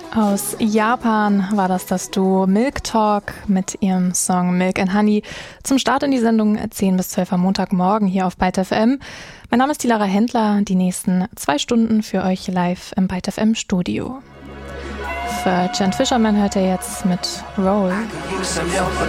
Aus Japan war das Duo Milk Talk mit ihrem Song Milk and Honey zum Start in die Sendung 10 bis 12 am Montagmorgen hier auf Byte FM. Mein Name ist die Lara Händler, die nächsten 2 Stunden für euch live im Byte FM Studio. Für Jen Fisherman hört ihr jetzt mit Roll.